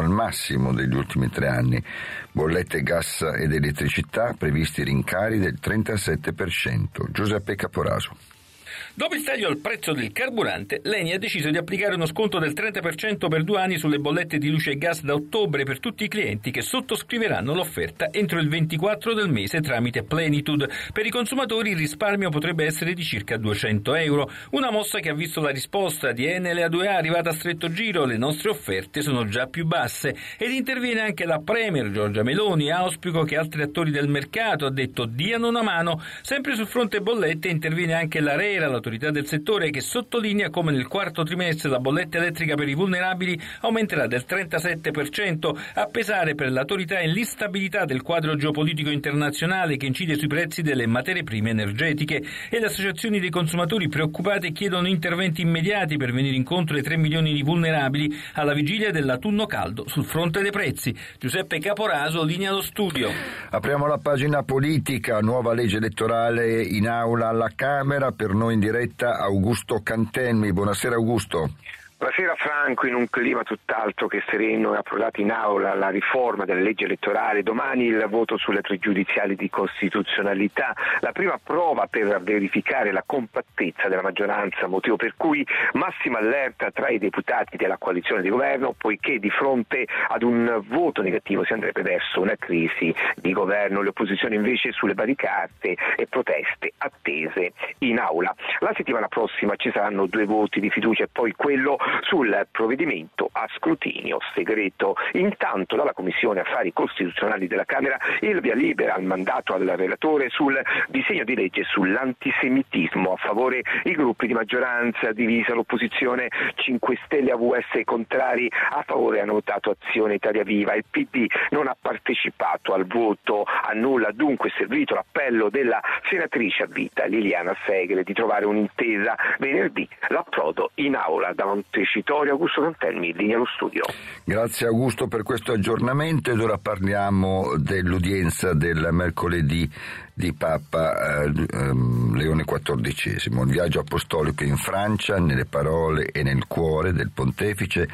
al massimo degli ultimi 3 anni. Bollette gas ed elettricità, previsti rincari del 37%. Giuseppe Caporaso. Dopo il taglio al prezzo del carburante, l'ENI ha deciso di applicare uno sconto del 30% per 2 anni sulle bollette di luce e gas da ottobre per tutti i clienti che sottoscriveranno l'offerta entro il 24 del mese tramite Plenitude. Per i consumatori il risparmio potrebbe essere di circa 200 euro, una mossa che ha visto la risposta di Enel e A2A arrivata a stretto giro: le nostre offerte sono già più basse. Ed interviene anche la Premier Giorgia Meloni: auspico che altri attori del mercato, ha detto, diano una mano. Sempre sul fronte bollette interviene anche l'ARERA, l'autorità del settore, che sottolinea come nel quarto trimestre la bolletta elettrica per i vulnerabili aumenterà del 37%. A pesare per l'autorità è l'instabilità del quadro geopolitico internazionale che incide sui prezzi delle materie prime energetiche, e le associazioni dei consumatori preoccupate chiedono interventi immediati per venire incontro ai 3 milioni di vulnerabili alla vigilia dell'autunno caldo sul fronte dei prezzi. Giuseppe Caporaso, linea allo studio. Apriamo la pagina politica. Nuova legge elettorale in aula alla Camera. Per noi in diretta Augusto Cantelmi. Buonasera Augusto. Buonasera Franco, in un clima tutt'altro che sereno è approdata in aula la riforma della legge elettorale. Domani il voto sulle pregiudiziali di costituzionalità, la prima prova per verificare la compattezza della maggioranza, motivo per cui massima allerta tra i deputati della coalizione di governo, poiché di fronte ad un voto negativo si andrebbe verso una crisi di governo. Le opposizioni invece sulle barricate e proteste attese in aula. La settimana prossima ci saranno 2 voti di fiducia e poi quello sul provvedimento a scrutinio segreto. Intanto dalla Commissione Affari Costituzionali della Camera il via libera al mandato al relatore sul disegno di legge sull'antisemitismo. A favore i gruppi di maggioranza, divisa l'opposizione, 5 Stelle, AVS contrari, a favore hanno votato Azione Italia Viva. Il PD non ha partecipato al voto, a nulla dunque è servito l'appello della senatrice a vita Liliana Segre di trovare un'intesa. Venerdì l'approdo in aula da Montecitorio. Augusto Cantelmi, linea allo studio. Grazie Augusto per questo aggiornamento, ed ora parliamo dell'udienza del mercoledì di Papa Leone XIV, il viaggio apostolico in Francia, nelle parole e nel cuore del pontefice,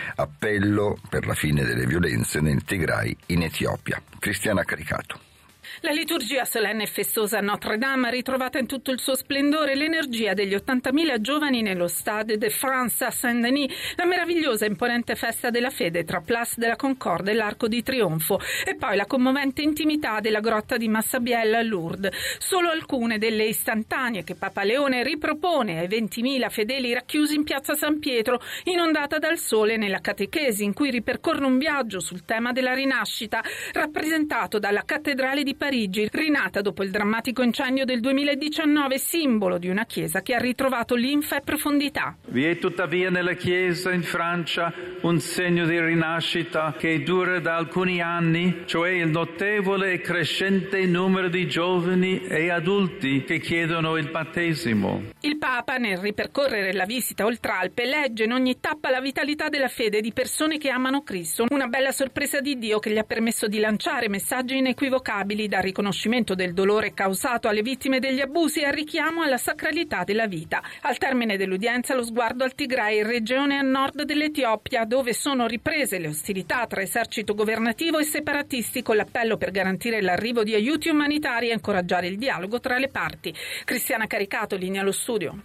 appello per la fine delle violenze nel Tigray in Etiopia. Cristiana Caricato. La liturgia solenne e festosa a Notre Dame ha ritrovato in tutto il suo splendore l'energia degli 80.000 giovani nello Stade de France a Saint-Denis, la meravigliosa e imponente festa della fede tra Place de la Concorde e l'Arco di Trionfo, e poi la commovente intimità della grotta di Massabielle a Lourdes. Solo alcune delle istantanee che Papa Leone ripropone ai 20.000 fedeli racchiusi in piazza San Pietro, inondata dal sole nella catechesi, in cui ripercorre un viaggio sul tema della rinascita, rappresentato dalla cattedrale di Parigi, rinata dopo il drammatico incendio del 2019, simbolo di una chiesa che ha ritrovato linfa e profondità. Vi è tuttavia nella chiesa in Francia un segno di rinascita che dura da alcuni anni, cioè il notevole e crescente numero di giovani e adulti che chiedono il battesimo. Il Papa, nel ripercorrere la visita oltralpe, legge in ogni tappa la vitalità della fede di persone che amano Cristo, una bella sorpresa di Dio che gli ha permesso di lanciare messaggi inequivocabili, dal riconoscimento del dolore causato alle vittime degli abusi e al richiamo alla sacralità della vita. Al termine dell'udienza lo sguardo al Tigray, regione a nord dell'Etiopia, dove sono riprese le ostilità tra esercito governativo e separatisti, con l'appello per garantire l'arrivo di aiuti umanitari e incoraggiare il dialogo tra le parti. Cristiana Caricato, linea allo studio.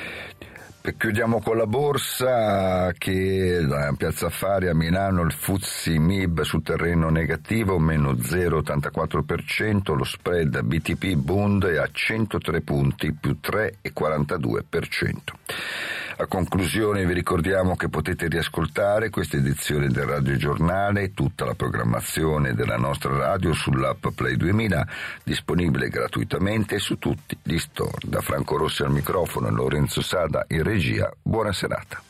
Chiudiamo con la borsa, che da Piazza Affari a Milano il FTSE MIB su terreno negativo, meno 0,84%, lo spread BTP Bund è a 103 punti, più 3,42%. A conclusione vi ricordiamo che potete riascoltare questa edizione del Radio Giornale e tutta la programmazione della nostra radio sull'app Play 2000, disponibile gratuitamente su tutti gli store. Da Franco Rossi al microfono e Lorenzo Sada in regia, buona serata.